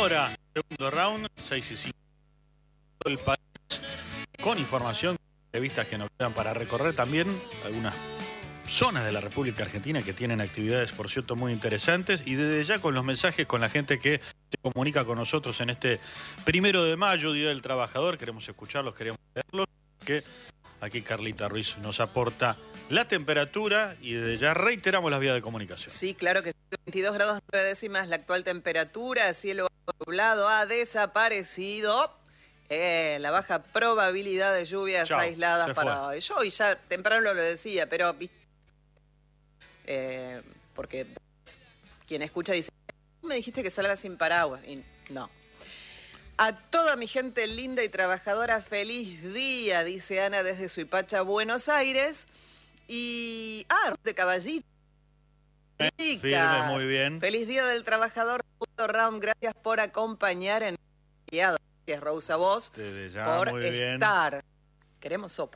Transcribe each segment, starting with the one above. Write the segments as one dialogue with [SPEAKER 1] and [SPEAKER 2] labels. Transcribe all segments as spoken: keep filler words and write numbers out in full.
[SPEAKER 1] hora, segundo round, seis y cinco. El país con información, entrevistas que nos quedan para recorrer también algunas zonas de la República Argentina que tienen actividades, por cierto, muy interesantes, y desde ya con los mensajes con la gente que se comunica con nosotros en este primero de mayo, Día del Trabajador. Queremos escucharlos, queremos leerlos, que aquí Carlita Ruiz nos aporta la temperatura y desde ya reiteramos las vías de comunicación.
[SPEAKER 2] Sí, claro que sí, veintidós grados nueve décimas la actual temperatura, cielo nublado ha desaparecido. Eh, la baja probabilidad de lluvias
[SPEAKER 1] Chau,
[SPEAKER 2] aisladas para
[SPEAKER 1] fue.
[SPEAKER 2] hoy. Yo hoy ya temprano lo decía, pero eh, porque quien escucha dice, me dijiste que salga sin paraguas. Y no. A toda mi gente linda y trabajadora, feliz día, dice Ana desde Suipacha, Buenos Aires. Y... Ah, de Caballito.
[SPEAKER 1] Eh, firme, muy bien.
[SPEAKER 2] Feliz día del trabajador, round. Gracias por acompañar en el guiado. Gracias, Rosa, vos,
[SPEAKER 1] desde ya,
[SPEAKER 2] por
[SPEAKER 1] muy
[SPEAKER 2] estar.
[SPEAKER 1] bien.
[SPEAKER 2] Queremos sopa.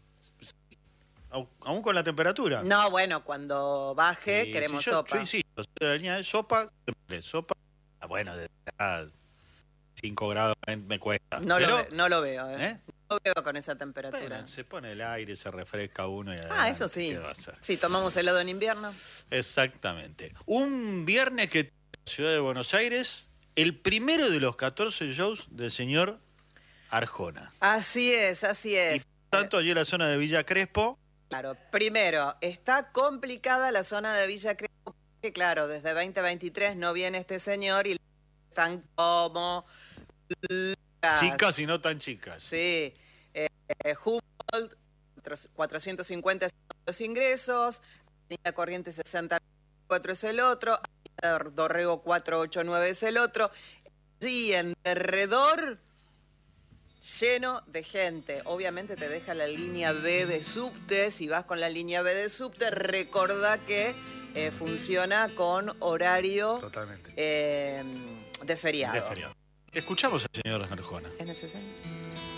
[SPEAKER 1] ¿Aún con la temperatura?
[SPEAKER 2] No, bueno, cuando baje
[SPEAKER 1] sí,
[SPEAKER 2] queremos
[SPEAKER 1] sí, yo,
[SPEAKER 2] sopa.
[SPEAKER 1] Yo insisto, la línea de sopa, sopa, bueno, de cinco grados me cuesta.
[SPEAKER 2] No,
[SPEAKER 1] pero,
[SPEAKER 2] lo, ve, no lo veo, ¿eh?
[SPEAKER 1] ¿eh?
[SPEAKER 2] No lo veo con esa temperatura.
[SPEAKER 1] Bueno, se pone el aire, se refresca uno y
[SPEAKER 2] ah,
[SPEAKER 1] adelante,
[SPEAKER 2] eso sí.
[SPEAKER 1] ¿qué va a hacer?
[SPEAKER 2] Sí, tomamos helado en invierno.
[SPEAKER 1] Exactamente. Un viernes que en la ciudad de Buenos Aires, el primero de los catorce shows del señor Arjona.
[SPEAKER 2] Así es, así es.
[SPEAKER 1] Y por tanto, allí en la zona de Villa Crespo.
[SPEAKER 2] Claro, primero, está complicada la zona de Villa Crespo, porque claro, desde veinte veintitrés no viene este señor y están como...
[SPEAKER 1] Chicas y no tan chicas.
[SPEAKER 2] Sí, eh, Humboldt, cuatrocientos cincuenta los ingresos, Avenida Corrientes sesenta y cuatro es el otro, Avenida Dorrego cuatrocientos ochenta y nueve es el otro, y en derredor lleno de gente. Obviamente te deja la línea B de subte, si vas con la línea B de subte, recordá que eh, funciona con horario
[SPEAKER 1] Totalmente.
[SPEAKER 2] Eh, de feriado.
[SPEAKER 1] De feriado. Escuchamos al señor Arjona.
[SPEAKER 2] ¿Es necesario?